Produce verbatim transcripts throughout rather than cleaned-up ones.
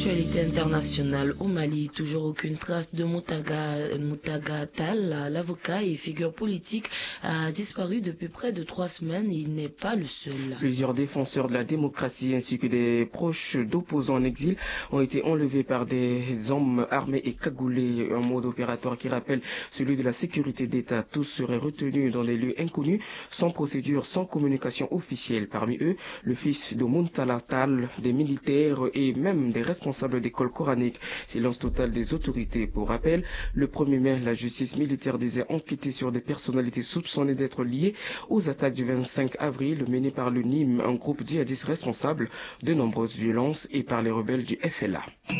L'actualité internationale au Mali, toujours aucune trace de Moutaga, Moutaga Tall, l'avocat et figure politique, a disparu depuis près de trois semaines et il n'est pas le seul. Plusieurs défenseurs de la démocratie ainsi que des proches d'opposants en exil ont été enlevés par des hommes armés et cagoulés, un mode opératoire qui rappelle celui de la sécurité d'État. Tous seraient retenus dans des lieux inconnus, sans procédure, sans communication officielle. Parmi eux, le fils de Muntala Tall, des militaires et même des responsables d'écoles coraniques. Silence total des autorités. Pour rappel, le premier mai, la justice militaire disait enquêter sur des personnalités soupçonnées d'être liées aux attaques du vingt-cinq avril menées par le N I M, un groupe djihadiste responsable de nombreuses violences, et par les rebelles du F L A.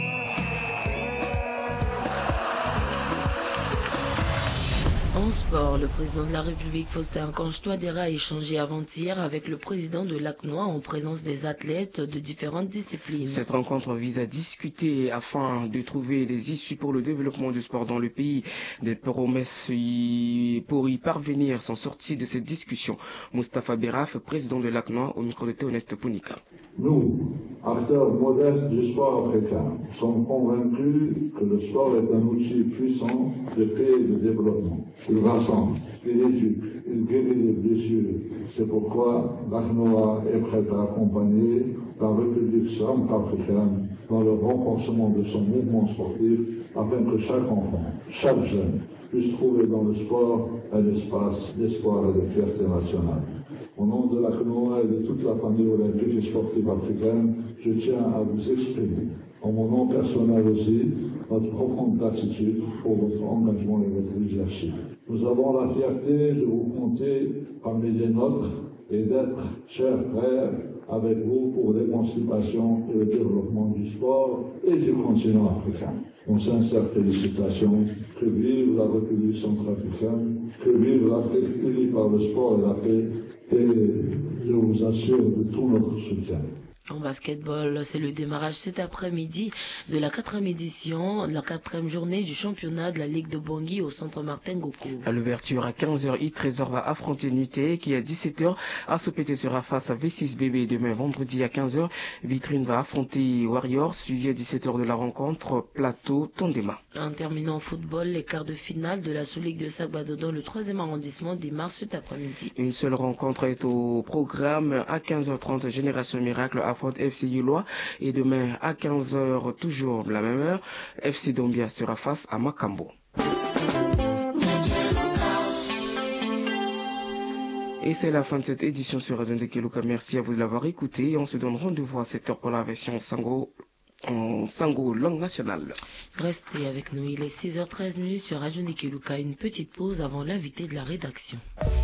En sport, le président de la République, Faustin Archange Touadéra, a échangé avant-hier avec le président de l'A C N O A en présence des athlètes de différentes disciplines. Cette rencontre vise à discuter afin de trouver des issues pour le développement du sport dans le pays. Des promesses pour y parvenir sont sorties de cette discussion. Moustapha Beraf, président de l'A C N O A, au micro de Théoneste Pounika. Nous, acteurs modestes du sport africain, sommes convaincus que le sport est un outil puissant de paix et de développement. Il rassemble, il éduque, il guérit les blessures. C'est pourquoi l'A C N O A est prête à accompagner la République centrafricaine dans le renforcement de son mouvement sportif afin que chaque enfant, chaque jeune puisse trouver dans le sport un espace d'espoir et de fierté nationale. Au nom de l'A C N O A et de toute la famille olympique et sportive africaine, je tiens à vous exprimer, en mon nom personnel aussi, notre profonde gratitude pour votre engagement et votre leadership. Nous avons la fierté de vous compter parmi les nôtres et d'être, chers frères, avec vous pour l'émancipation et le développement du sport et du continent africain. Nos sincères félicitations. Que vive la République centrafricaine, que vive l'Afrique unie par le sport et la paix, et je vous assure de tout notre soutien. En basketball, c'est le démarrage cet après-midi de la quatrième édition, la quatrième journée du championnat de la Ligue de Bangui au centre Martin Goko. À l'ouverture à quinze heures, I Trésor va affronter Nuté, qui à dix-sept heures, A S O P T sera face à V six B B. Demain, vendredi à quinze heures, Vitrine va affronter Warriors, suivi à dix-sept heures de la rencontre Plateau Tondema. En terminant en football, les quarts de finale de la sous-ligue de Sagbado dans le troisième arrondissement démarrent cet après-midi. Une seule rencontre est au programme à quinze heures trente, Génération Miracle affronte F C Yuloa, et demain à quinze heures, toujours la même heure, F C Dombia sera face à Makambo. Et c'est la fin de cette édition sur Radio Ndekeluka. Merci à vous de l'avoir écouté et on se donne rendez-vous à sept heures pour la version Sango en Sango langue nationale. Restez avec nous, il est six heures treize sur Radio Ndekeluka. Une petite pause avant l'invité de la rédaction.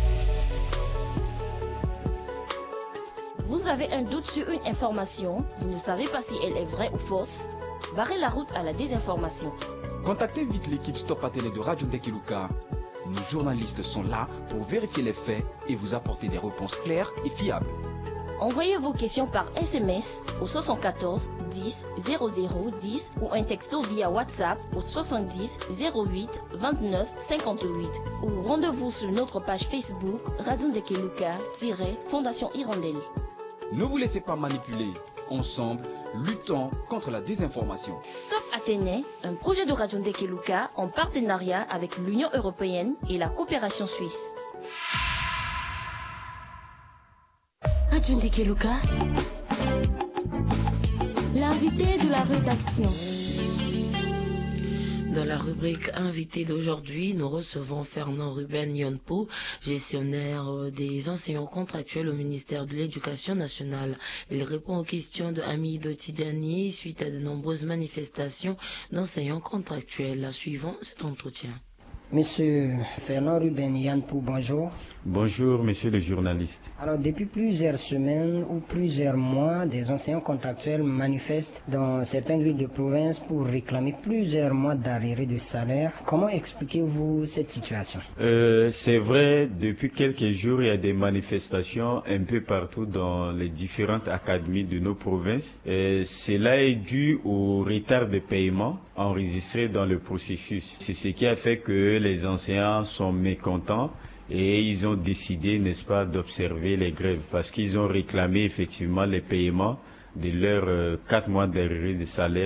Vous avez un doute sur une information, vous ne savez pas si elle est vraie ou fausse? Barrez la route à la désinformation. Contactez vite l'équipe Stop à Télé de Radio Ndekeluka. Nos journalistes sont là pour vérifier les faits et vous apporter des réponses claires et fiables. Envoyez vos questions par S M S au soixante-quatorze dix zéro zéro dix ou un texto via WhatsApp au soixante-dix zéro huit vingt-neuf cinquante-huit ou rendez-vous sur notre page Facebook Radio Ndekeluka-Fondation Hirondelle. Ne vous laissez pas manipuler. Ensemble, luttons contre la désinformation. Stop Athénée, un projet de Radio Ndekeluka en partenariat avec l'Union européenne et la coopération suisse. Radio Ndekeluka, l'invité de la rédaction. Dans la rubrique invité d'aujourd'hui, nous recevons Fernand Ruben Yonpo, gestionnaire des enseignants contractuels au ministère de l'Éducation nationale. Il répond aux questions de Hamid Tidjani suite à de nombreuses manifestations d'enseignants contractuels. Suivons cet entretien. Monsieur Fernand Ruben Yonpo, bonjour. Bonjour, monsieur le journaliste. Alors, depuis plusieurs semaines ou plusieurs mois, des enseignants contractuels manifestent dans certaines villes de province pour réclamer plusieurs mois d'arriérés de salaire. Comment expliquez-vous cette situation? euh, C'est vrai, depuis quelques jours, il y a des manifestations un peu partout dans les différentes académies de nos provinces. Et cela est dû au retard de paiement enregistré dans le processus. C'est ce qui a fait que les enseignants sont mécontents. Et ils ont décidé, n'est-ce pas, d'observer les grèves parce qu'ils ont réclamé effectivement les paiements de leurs euh, quatre mois d'arrêt de salaire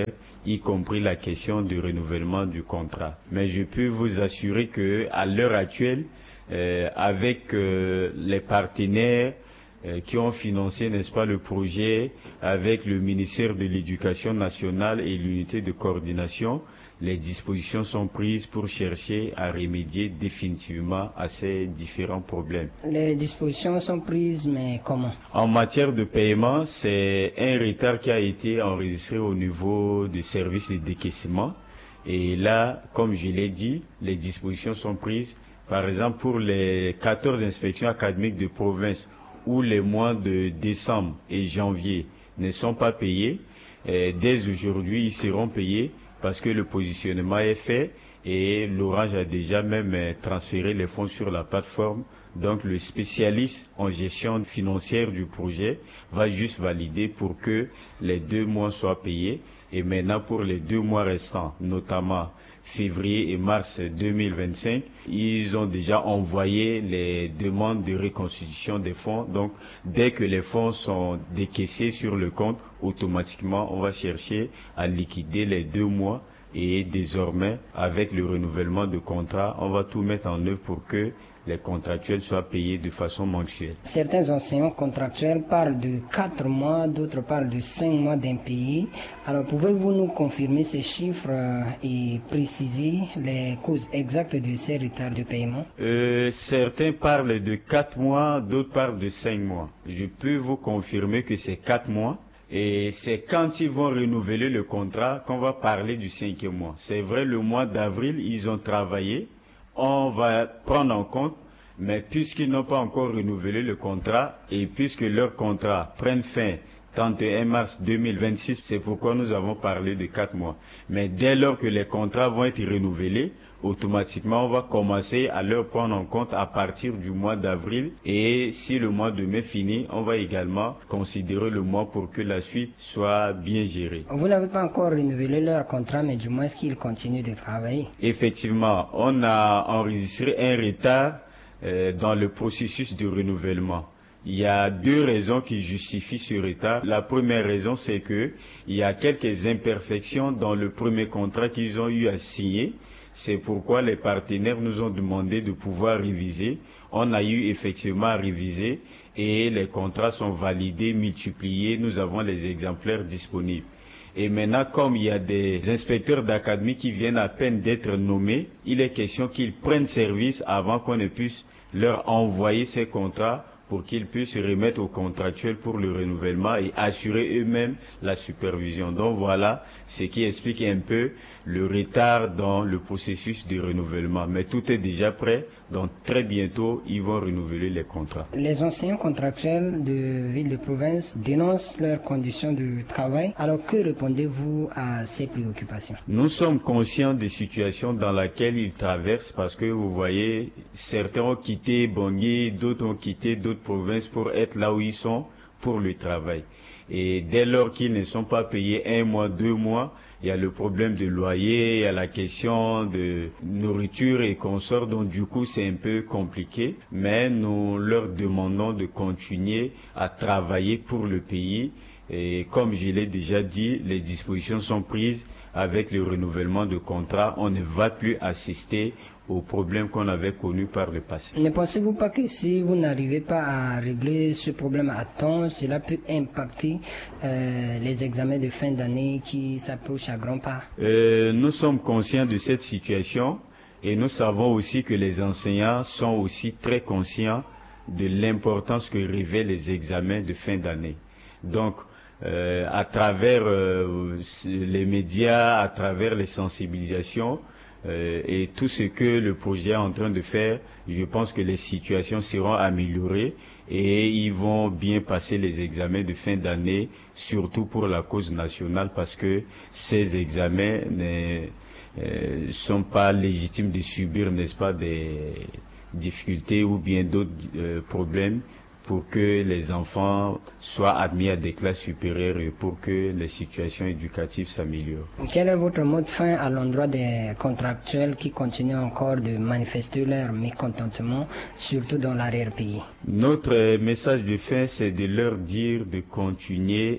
y compris la question du renouvellement du contrat. Mais je peux vous assurer que à l'heure actuelle, euh, avec euh, les partenaires euh, qui ont financé, n'est-ce pas, le projet, avec le ministère de l'Éducation nationale et l'unité de coordination, les dispositions sont prises pour chercher à remédier définitivement à ces différents problèmes. Les dispositions sont prises, mais comment? En matière de paiement, c'est un retard qui a été enregistré au niveau du service de décaissement. Et là, comme je l'ai dit, les dispositions sont prises. Par exemple, pour les quatorze inspections académiques de province où les mois de décembre et janvier ne sont pas payés, eh, dès aujourd'hui, ils seront payés parce que le positionnement est fait et l'Orange a déjà même transféré les fonds sur la plateforme. Donc le spécialiste en gestion financière du projet va juste valider pour que les deux mois soient payés. Et maintenant pour les deux mois restants, notamment février et mars deux mille vingt-cinq, ils ont déjà envoyé les demandes de reconstitution des fonds. Donc dès que les fonds sont décaissés sur le compte, automatiquement on va chercher à liquider les deux mois. Et désormais, avec le renouvellement de contrat, on va tout mettre en œuvre pour que les contractuels soient payés de façon mensuelle. Certains enseignants contractuels parlent de quatre mois, d'autres parlent de cinq mois d'impayés. Alors pouvez-vous nous confirmer ces chiffres et préciser les causes exactes de ces retards de paiement? euh, Certains parlent de quatre mois, d'autres parlent de cinq mois. Je peux vous confirmer que c'est quatre mois. Et c'est quand ils vont renouveler le contrat qu'on va parler du cinquième mois. C'est vrai, le mois d'avril, ils ont travaillé, on va prendre en compte, mais puisqu'ils n'ont pas encore renouvelé le contrat et puisque leur contrat prenne fin trente et un mars deux mille vingt-six, c'est pourquoi nous avons parlé de quatre mois. Mais dès lors que les contrats vont être renouvelés, automatiquement on va commencer à leur prendre en compte à partir du mois d'avril, et si le mois de mai finit, on va également considérer le mois pour que la suite soit bien gérée. Vous n'avez pas encore renouvelé leur contrat, mais du moins est-ce qu'ils continuent de travailler? Effectivement, on a enregistré un retard euh, dans le processus de renouvellement. Il y a deux raisons qui justifient ce retard. La première raison, c'est que il y a quelques imperfections dans le premier contrat qu'ils ont eu à signer. C'est pourquoi les partenaires nous ont demandé de pouvoir réviser. On a eu effectivement à réviser et les contrats sont validés, multipliés. Nous avons les exemplaires disponibles. Et maintenant, comme il y a des inspecteurs d'académie qui viennent à peine d'être nommés, il est question qu'ils prennent service avant qu'on ne puisse leur envoyer ces contrats pour qu'ils puissent remettre aux contractuels pour le renouvellement et assurer eux-mêmes la supervision. Donc voilà ce qui explique un peu le retard dans le processus de renouvellement. Mais tout est déjà prêt, donc très bientôt ils vont renouveler les contrats. Les enseignants contractuels de ville de province dénoncent leurs conditions de travail. Alors que répondez-vous à ces préoccupations? Nous sommes conscients des situations dans lesquelles ils traversent parce que vous voyez, certains ont quitté Bangui, d'autres ont quitté d'autres provinces pour être là où ils sont pour le travail. Et dès lors qu'ils ne sont pas payés un mois, deux mois, il y a le problème de loyer, il y a la question de nourriture et consorts, donc du coup c'est un peu compliqué, mais nous leur demandons de continuer à travailler pour le pays. Et comme je l'ai déjà dit, les dispositions sont prises avec le renouvellement de contrat. On ne va plus assister aux problèmes qu'on avait connus par le passé. Ne pensez-vous pas que si vous n'arrivez pas à régler ce problème à temps, cela peut impacter euh, les examens de fin d'année qui s'approchent à grands pas? euh, Nous sommes conscients de cette situation et nous savons aussi que les enseignants sont aussi très conscients de l'importance que révèlent les examens de fin d'année. Donc, euh, à travers euh, les médias, à travers les sensibilisations, Euh, et tout ce que le projet est en train de faire, je pense que les situations seront améliorées et ils vont bien passer les examens de fin d'année, surtout pour la cause nationale, parce que ces examens ne euh, sont pas légitimes de subir, n'est-ce pas, des difficultés ou bien d'autres euh, problèmes, pour que les enfants soient admis à des classes supérieures et pour que les situations éducatives s'améliorent. Quel est votre mot de fin à l'endroit des contractuels qui continuent encore de manifester leur mécontentement, surtout dans l'arrière-pays? Notre message de fin, c'est de leur dire de continuer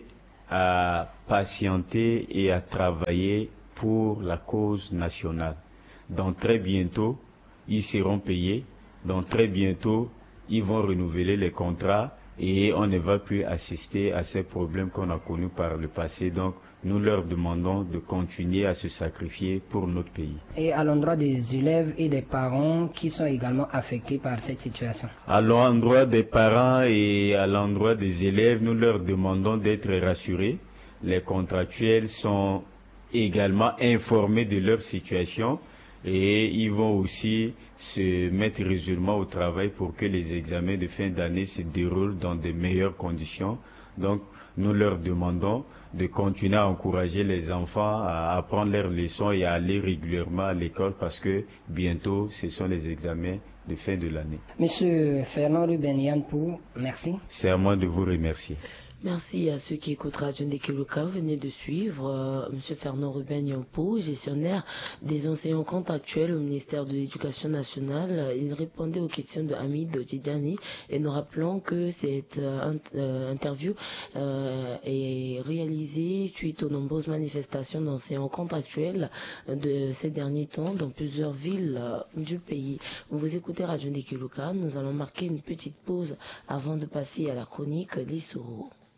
à patienter et à travailler pour la cause nationale. Donc très bientôt, ils seront payés. Donc très bientôt, ils vont renouveler les contrats et on ne va plus assister à ces problèmes qu'on a connus par le passé. Donc nous leur demandons de continuer à se sacrifier pour notre pays. Et à l'endroit des élèves et des parents qui sont également affectés par cette situation? À l'endroit des parents et à l'endroit des élèves, nous leur demandons d'être rassurés. Les contractuels sont également informés de leur situation et ils vont aussi se mettre résolument au travail pour que les examens de fin d'année se déroulent dans de meilleures conditions. Donc nous leur demandons de continuer à encourager les enfants à apprendre leurs leçons et à aller régulièrement à l'école parce que bientôt ce sont les examens de fin de l'année. Monsieur Fernand Ruben Yanpou, merci. C'est à moi de vous remercier. Merci à ceux qui écoutent Radio Ndekeluka. Venez de suivre euh, M. Fernand Ruben Yampo, gestionnaire des enseignants contractuels au ministère de l'Éducation nationale. Il répondait aux questions de Hamid Tidjani et nous rappelons que cette euh, euh, interview euh, est réalisée suite aux nombreuses manifestations d'enseignants contractuels de ces derniers temps dans plusieurs villes euh, du pays. Vous écoutez Radio Ndekeluka. Nous allons marquer une petite pause avant de passer à la chronique Lissoro.